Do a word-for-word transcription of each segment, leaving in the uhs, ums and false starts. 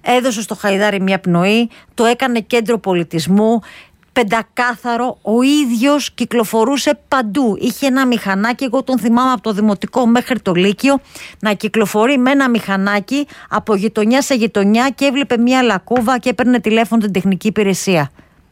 έδωσε στο Χαϊδάρι μια πνοή, το έκανε κέντρο πολιτισμού, πεντακάθαρο, ο ίδιος κυκλοφορούσε παντού. Είχε ένα μηχανάκι, εγώ τον θυμάμαι από το δημοτικό μέχρι το λύκειο, να κυκλοφορεί με ένα μηχανάκι από γειτονιά σε γειτονιά και έβλεπε μια λακκούβα και έπαιρνε τηλέφωνο την τεχνική υπηρεσία.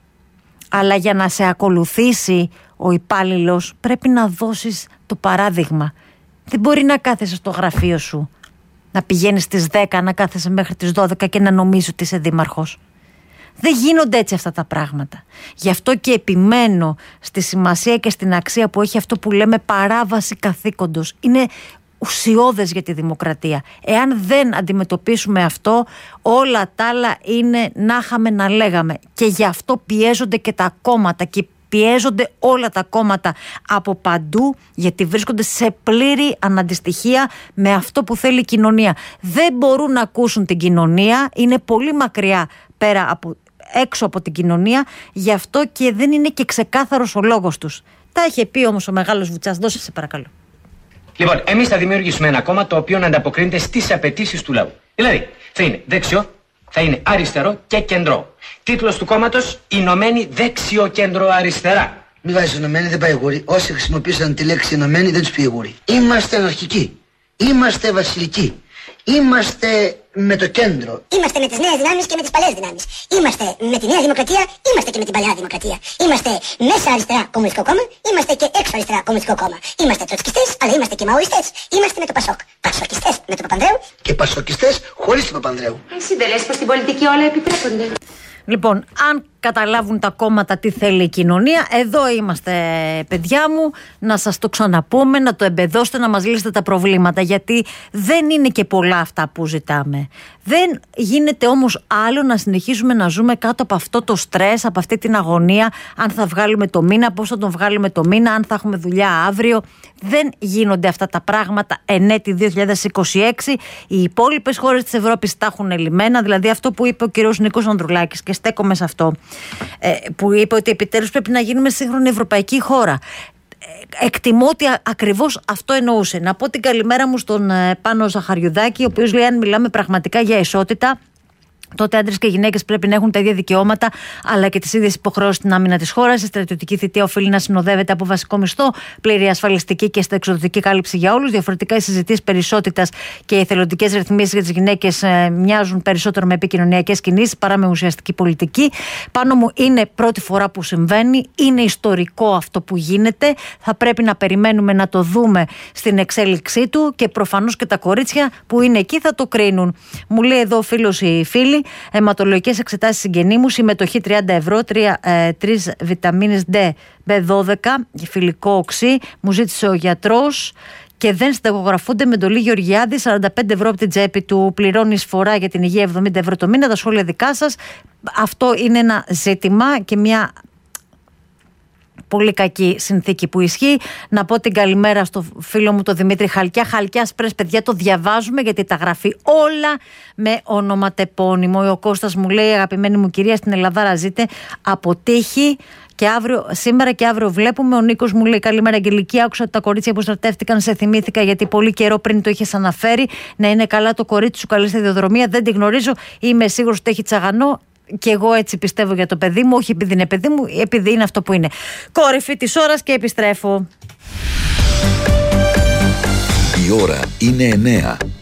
Αλλά για να σε ακολουθήσει ο υπάλληλος πρέπει να δώσεις το παράδειγμα. Δεν μπορεί να κάθεσαι στο γραφείο σου, να πηγαίνεις στις δέκα, να κάθεσαι μέχρι τις δώδεκα και να νομίζεις ότι είσαι δήμαρχος. Δεν γίνονται έτσι αυτά τα πράγματα. Γι' αυτό και επιμένω στη σημασία και στην αξία που έχει αυτό που λέμε παράβαση καθήκοντος. Είναι ουσιώδες για τη δημοκρατία. Εάν δεν αντιμετωπίσουμε αυτό, όλα τα άλλα είναι να είχαμε να λέγαμε. Και γι' αυτό πιέζονται και τα κόμματα και πιέζονται όλα τα κόμματα από παντού, γιατί βρίσκονται σε πλήρη αναντιστοιχεία με αυτό που θέλει η κοινωνία. Δεν μπορούν να ακούσουν την κοινωνία, είναι πολύ μακριά πέρα από, έξω από την κοινωνία, γι' αυτό και δεν είναι και ξεκάθαρος ο λόγος τους. Τα είχε πει όμως ο μεγάλος Βουτσάς. Δώσε σε παρακαλώ. Λοιπόν, εμείς θα δημιουργήσουμε ένα κόμμα το οποίο να ανταποκρίνεται στις απαιτήσεις του λαού. Δηλαδή, θα είναι δεξιό, θα είναι αριστερό και κεντρό. Τίτλος του κόμματος: Ηνωμένη Δεξιό Κέντρο Αριστερά. Μη βάζεις Ηνωμένη, δεν πάει γούρι. Όσοι χρησιμοποίησαν τη λέξη Ηνωμένη δεν τους πήγε γούρι. Είμαστε αναρχικοί. Είμαστε βασιλικοί. Είμαστε με το κέντρο. Είμαστε με τις νέες δυνάμεις και με τις παλιές δυνάμεις. Είμαστε με τη Νέα Δημοκρατία, είμαστε και με την παλιά Δημοκρατία. Είμαστε μέσα αριστερά κομμουνιστικό κόμμα, είμαστε και έξω αριστερά κομμουνιστικό κόμμα. Είμαστε τροτσκιστές, αλλά είμαστε και μαοριστές. Είμαστε με το Πασόκ. Πασοκιστές με τον Παπανδρέου. Και πασοκιστές χωρίς τον Παπανδρέου. Εσύ δεν λες πως στην πολιτική όλα επιτρέπονται. Λοιπόν, αν καταλάβουν τα κόμματα τι θέλει η κοινωνία, εδώ είμαστε, παιδιά μου, να σας το ξαναπούμε, να το εμπεδώσετε, να μας λύσετε τα προβλήματα, γιατί δεν είναι και πολλά αυτά που ζητάμε. Δεν γίνεται όμως άλλο να συνεχίσουμε να ζούμε κάτω από αυτό το στρες, από αυτή την αγωνία, αν θα βγάλουμε το μήνα, πώς θα τον βγάλουμε το μήνα, αν θα έχουμε δουλειά αύριο. Δεν γίνονται αυτά τα πράγματα εν έτη δύο χιλιάδες είκοσι έξι. Οι υπόλοιπες χώρες της Ευρώπης τα έχουν λυμμένα, δηλαδή αυτό που είπε ο κ. Νίκος Ανδρουλάκης, και στέκομαι σε αυτό, που είπε ότι επιτέλους πρέπει να γίνουμε σύγχρονη ευρωπαϊκή χώρα. Εκτιμώ ότι ακριβώς αυτό εννοούσε. Να πω την καλημέρα μου στον Πάνο Ζαχαριουδάκη, ο οποίος λέει: αν μιλάμε πραγματικά για ισότητα, τότε άντρες και γυναίκες πρέπει να έχουν τα ίδια δικαιώματα, αλλά και τις ίδιες υποχρεώσεις στην άμυνα της χώρας. Η στρατιωτική θητεία οφείλει να συνοδεύεται από βασικό μισθό, πλήρη ασφαλιστική και εξοδοτική κάλυψη για όλους. Διαφορετικά, οι συζητήσεις περί ισότητας και οι εθελοντικές ρυθμίσεις για τις γυναίκες ε, μοιάζουν περισσότερο με επικοινωνιακές κινήσεις παρά με ουσιαστική πολιτική. Πάνω μου, είναι πρώτη φορά που συμβαίνει. Είναι ιστορικό αυτό που γίνεται. Θα πρέπει να περιμένουμε να το δούμε στην εξέλιξή του και προφανώς και τα κορίτσια που είναι εκεί θα το κρίνουν. Μου λέει εδώ ο φίλος ή φίλη. Αιματολογικές εξετάσεις συγγενή μου, συμμετοχή τριάντα ευρώ, τρεις βιταμίνες D, μπι δώδεκα, φιλικό οξύ, μου ζήτησε ο γιατρός και δεν συνταγογραφούνται με εντολή Γεωργιάδη, σαράντα πέντε ευρώ από την τσέπη του, πληρώνει εισφορά για την υγεία εβδομήντα ευρώ το μήνα, τα σχόλια δικά σας. Αυτό είναι ένα ζήτημα και μια πολύ κακή συνθήκη που ισχύει. Να πω την καλημέρα στο φίλο μου τον Δημήτρη Χαλκιά. Χαλκιάς πρες, παιδιά, το διαβάζουμε γιατί τα γράφει όλα με ονοματεπώνυμο. Ο Κώστας μου λέει: αγαπημένη μου κυρία, στην Ελλαδάρα ζείτε από τύχη. Και αύριο, σήμερα και αύριο βλέπουμε. Ο Νίκος μου λέει: καλημέρα, Αγγελική. Άκουσα ότι τα κορίτσια που στρατεύτηκαν σε θυμήθηκα γιατί πολύ καιρό πριν το είχες αναφέρει. Να είναι καλά το κορίτσι σου, καλή σταδιοδρομία. Δεν τη γνωρίζω. Είμαι σίγουρος ότι έχει τσαγανό. Και εγώ έτσι πιστεύω για το παιδί μου, όχι επειδή είναι παιδί μου, επειδή είναι αυτό που είναι. Κορυφή της ώρας και επιστρέφω. Η ώρα είναι εννέα.